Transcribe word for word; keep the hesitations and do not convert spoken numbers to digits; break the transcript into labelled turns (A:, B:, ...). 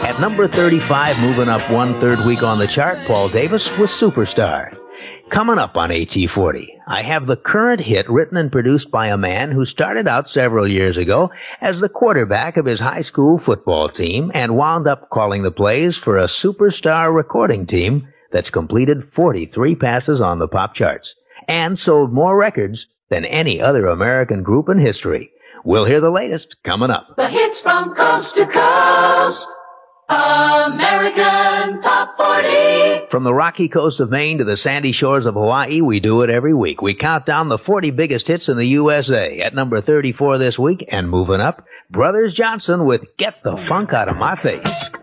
A: At number thirty-five, moving up one third week on the chart, Paul Davis with Superstar. Coming up on A T forty, I have the current hit written and produced by a man who started out several years ago as the quarterback of his high school football team and wound up calling the plays for a superstar recording team that's completed forty-three passes on the pop charts and sold more records than any other American group in history. We'll hear the latest coming up.
B: The hits from coast to coast. American Top forty.
A: From the rocky coast of Maine to the sandy shores of Hawaii, we do it every week. We count down the forty biggest hits in the U S A. At number thirty-four this week, and moving up, Brothers Johnson with Get the Funk Out of My Face.